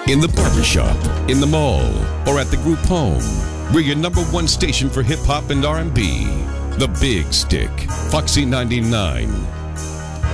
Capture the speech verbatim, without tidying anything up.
in the barbershop, in the mall, or at the group home. We're your number one station for hip hop and R and B. The Big Stick, Foxy ninety-nine.